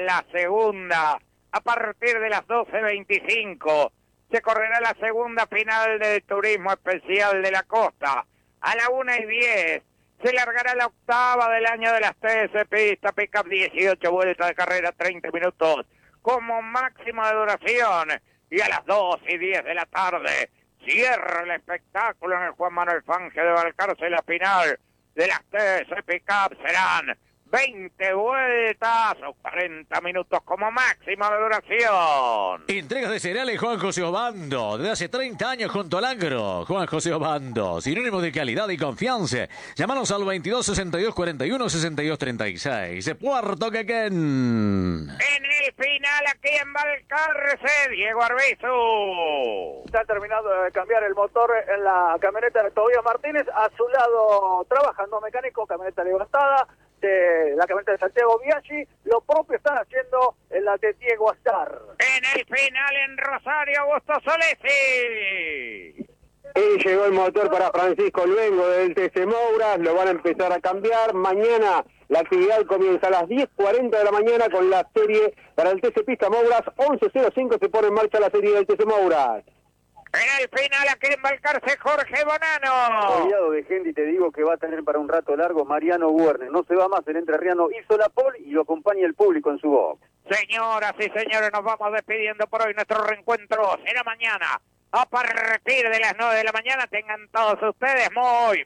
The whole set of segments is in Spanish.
la segunda. A partir de las 12:25 se correrá la segunda final del Turismo Especial de la Costa. A la 1:10 se largará la octava del año de las TS Pista Pickup, 18 vueltas de carrera, 30 minutos como máximo de duración. Y a las 2:10 de la tarde cierra el espectáculo en el Juan Manuel Fangio de Balcarce. La final de las TS Pickup serán 20 vueltas o 40 minutos como máxima de duración. Entregas de cereales Juan José Obando, desde hace 30 años junto al agro. Juan José Obando, sinónimo de calidad y confianza. Llámanos al 22 62 41 62 36. De Puerto Quequén. En el final aquí en Balcarce, Diego Arbizu. Está terminando de cambiar el motor en la camioneta de Tobías Martínez. A su lado trabajan dos mecánicos, camioneta levantada. De la camioneta de Santiago Biaggi, lo propio están haciendo en la de Diego Astar. En el final en Rosario, Augusto Solesi. Y llegó el motor para Francisco Luengo del TC Mouras, lo van a empezar a cambiar. Mañana la actividad comienza a las 10:40 de la mañana con la serie para el TC Pista Mouras. 11:05 se pone en marcha la serie del TC Mouras. En el final aquí en Balcarce, Jorge Bonano. Aliado de Gendy, te digo que va a tener para un rato largo Mariano Werner. No se va más, el entrerriano hizo la pole y lo acompaña el público en su box. Señoras y señores, nos vamos despidiendo por hoy. Nuestro reencuentro será mañana a partir de las 9 de la mañana. Tengan todos ustedes muy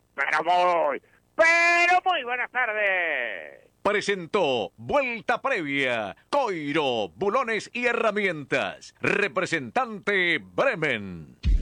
buenas tardes. Presentó Vuelta Previa, Coiro, Bulones y Herramientas. Representante Bremen.